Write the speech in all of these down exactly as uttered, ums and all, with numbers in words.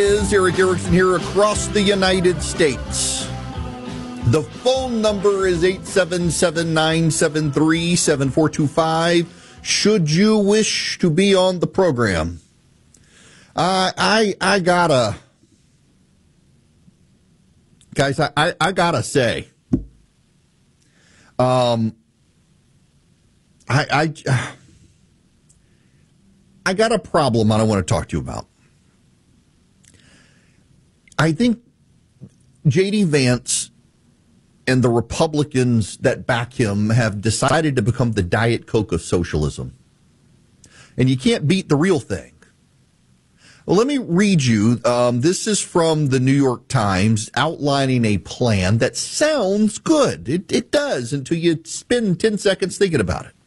Is Erick Erickson here across the United States. The phone number is eight seven seven, nine seven three, seven four two five. Should you wish to be on the program? Uh, I I gotta, guys, I, I, I gotta say, um, I, I, I got a problem I want to talk to you about. I think J D. Vance and the Republicans that back him have decided to become the Diet Coke of socialism. And you can't beat the real thing. Well, let me read you. Um, this is from the New York Times outlining a plan that sounds good. It, it does until you spend ten seconds thinking about it.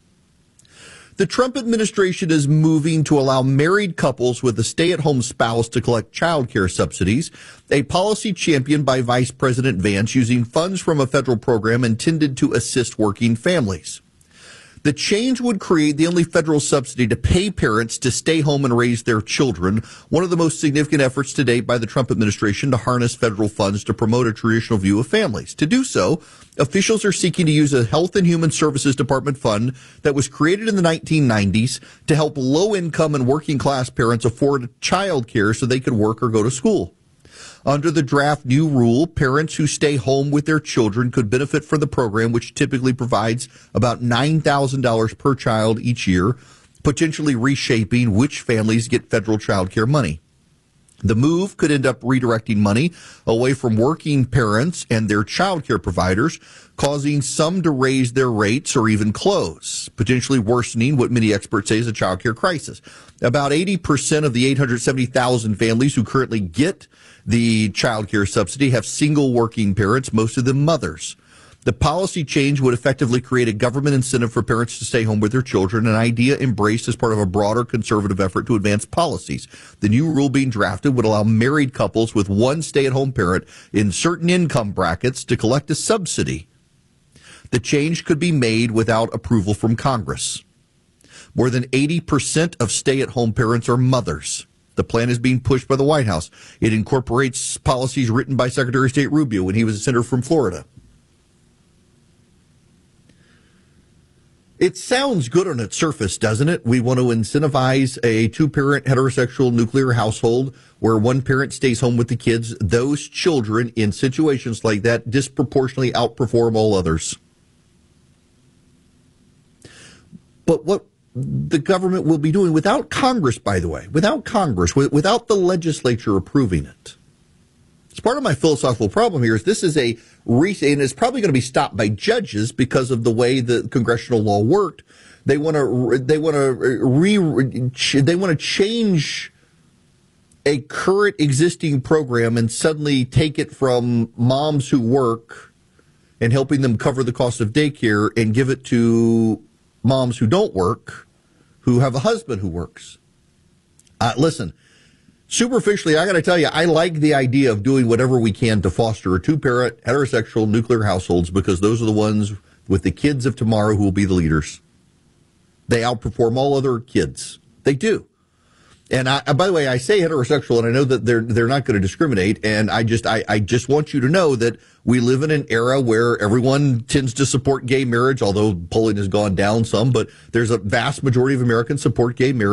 The Trump administration is moving to allow married couples with a stay-at-home spouse to collect child care subsidies, a policy championed by Vice President Vance using funds from a federal program intended to assist working families. The change would create the only federal subsidy to pay parents to stay home and raise their children, one of the most significant efforts to date by the Trump administration to harness federal funds to promote a traditional view of families. To do so, officials are seeking to use a Health and Human Services Department fund that was created in the nineteen nineties to help low-income and working-class parents afford child care so they could work or go to school. Under the draft new rule, parents who stay home with their children could benefit from the program, which typically provides about nine thousand dollars per child each year, potentially reshaping which families get federal child care money. The move could end up redirecting money away from working parents and their child care providers, causing some to raise their rates or even close, potentially worsening what many experts say is a child care crisis. About eighty percent of the eight hundred seventy thousand families who currently get the child care subsidy have single working parents, most of them mothers. The policy change would effectively create a government incentive for parents to stay home with their children, an idea embraced as part of a broader conservative effort to advance policies. The new rule being drafted would allow married couples with one stay-at-home parent in certain income brackets to collect a subsidy. The change could be made without approval from Congress. More than eighty percent of stay-at-home parents are mothers. The plan is being pushed by the White House. It incorporates policies written by Secretary of State Rubio when he was a senator from Florida. It sounds good on its surface, doesn't it? We want to incentivize a two-parent heterosexual nuclear household where one parent stays home with the kids. Those children in situations like that disproportionately outperform all others. But what the government will be doing without Congress, by the way, without Congress, without the legislature approving it. It's part of my philosophical problem here is this is a recent, and it's probably going to be stopped by judges because of the way the congressional law worked. They want to, they want to re, they want to change a current existing program and suddenly take it from moms who work and helping them cover the cost of daycare and give it to moms who don't work, who have a husband who works. Uh, listen, superficially, I got to tell you, I like the idea of doing whatever we can to foster a two-parent, heterosexual, nuclear households because those are the ones with the kids of tomorrow who will be the leaders. They outperform all other kids. They do. And I, by the way, I say heterosexual, and I know that they're they're not going to discriminate. And I just I, I just want you to know that we live in an era where everyone tends to support gay marriage, although polling has gone down some. But there's a vast majority of Americans support gay marriage.